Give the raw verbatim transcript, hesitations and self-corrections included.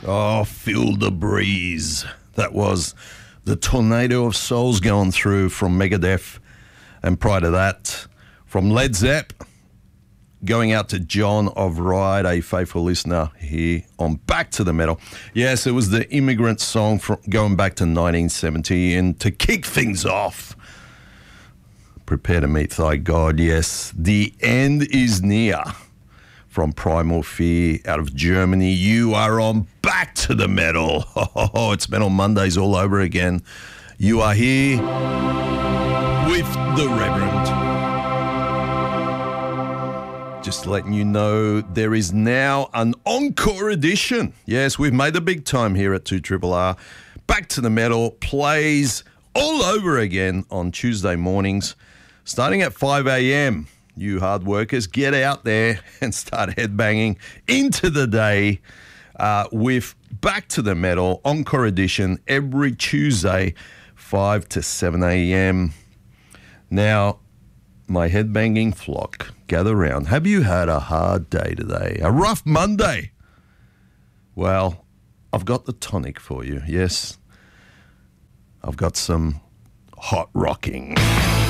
Oh, feel the breeze. That was the Tornado of Souls going through from Megadeth. And prior to that, from Led Zepp, going out to John of Ride, a faithful listener here on Back to the Metal. Yes, it was the Immigrant song from going back to nineteen seventy. And to kick things off, prepare to meet thy God. Yes, the end is near. From Primal Fear out of Germany. You are on Back to the Metal. Oh, it's Metal Mondays all over again. You are here with the Reverend. Just letting you know there is now an encore edition. Yes, we've made the big time here at two R R R. Back to the Metal plays all over again on Tuesday mornings, starting at five a.m. You hard workers, get out there and start headbanging into the day uh, with Back to the Metal Encore Edition every Tuesday, five to seven a.m. Now, my headbanging flock, gather round. Have you had a hard day today? A rough Monday? Well, I've got the tonic for you. Yes, I've got some hot rocking.